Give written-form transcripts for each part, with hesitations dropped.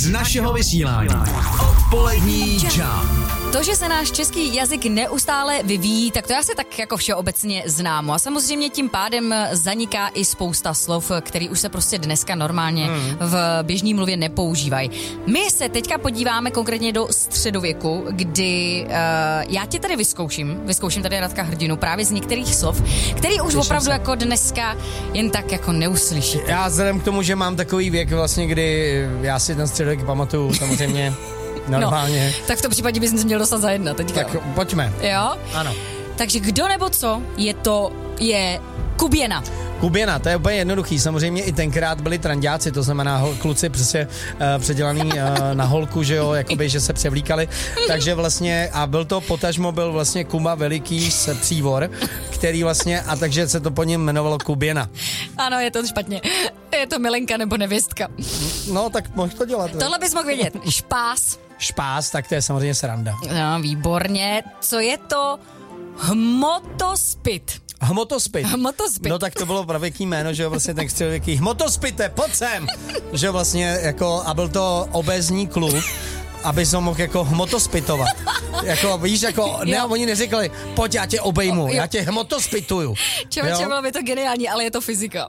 z našeho vysílání. Odpolední Jam. To, že se náš český jazyk neustále vyvíjí, tak to já si tak jako všeobecně znám. A samozřejmě tím pádem zaniká i spousta slov, který už se prostě dneska normálně v běžné mluvě nepoužívají. My se teďka podíváme konkrétně do středověku, kdy já tě tady vyzkouším tady Radka Hrdinu právě z některých slov, který už opravdu jako dneska jen tak jako neuslyšíte. Já vzhledem k tomu, že mám takový věk vlastně, kdy já si ten středověk pamatuju samozřejmě normálně. No, tak v tom případě bys měl dostat za jedna teďka. Tak pojďme. Jo? Ano. Takže kdo nebo co je kuběna. Kuběna, to je úplně jednoduchý. Samozřejmě i tenkrát byli tranďáci, to znamená kluci přesně předělaný na holku, že jo, jakoby, že se převlíkali. Takže vlastně, a potažmo byl vlastně Kuba veliký přívor, který vlastně, a takže se to po něm jmenovalo Kuběna. Ano, je to špatně. Je to milenka nebo nevěstka. No, tak mohl to dělat. Tohle bys mohl vědět. Špás. Špás, tak to je samozřejmě sranda. No, výborně. Co je to hmotospit? Hmotospit. Hmotospit. No tak to bylo pravěký jméno, že jo, vlastně ten středověký. Hmotospite, pojď sem! Že vlastně jako, a byl to obézní kluk, aby se mohl jako hmotospitovat. Jako, víš, jako, ne, oni neříkali, pojď, já tě obejmu, já tě hmotospituju. Člověče, bylo by to geniální, ale je to fyzika.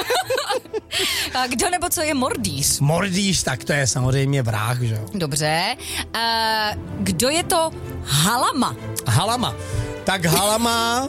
A kdo nebo co je mordýř? Mordýř, tak to je samozřejmě vrah, že jo. Dobře. Kdo je to halama? Halama. Tak halama